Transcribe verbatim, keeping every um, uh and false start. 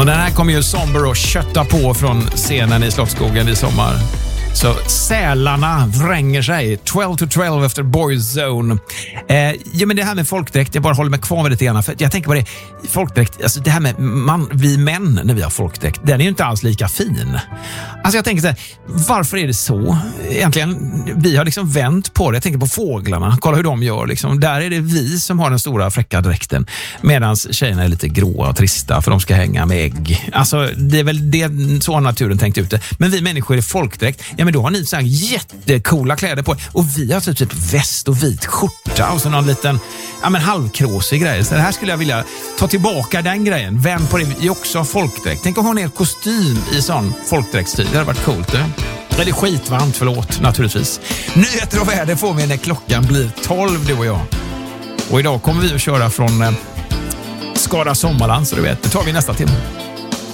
Och den här kommer ju Somber och kötta på från scenen i Slottsskogen i sommar. Så sälarna vränger sig. tolv to tolv efter Boyzone. Eh, ja, men det här med folkdräkt, jag bara håller mig kvar med lite grann. För jag tänker på det, folkdräkt, alltså det här med man, vi män när vi har folkdräkt, den är ju inte alls lika fin. Alltså jag tänker så här, varför är det så? Egentligen, vi har liksom vänt på det. Jag tänker på fåglarna, kolla hur de gör. Liksom. Där är det vi som har den stora fräcka dräkten. Medan tjejerna är lite gråa och trista för de ska hänga med ägg. Alltså det är väl det, så har naturen tänkt ut det. Men vi människor är folkdräkt. Ja, men då har ni så här jättekola kläder på. Och vi har typ väst och vit skjorta och så någon liten, ja men halvkråsig grej. Så det här skulle jag vilja ta tillbaka den grejen. Vem på det är också folkdräkt. Tänk om hon är kostym i sån folkdräktsstil. Det hade varit coolt. Det. Det är skitvarmt, förlåt, naturligtvis. Nyheter och väder får vi när klockan blir tolv, du och jag. Och idag kommer vi att köra från eh, Skara Sommarland, så du vet. Det tar vi nästa timme.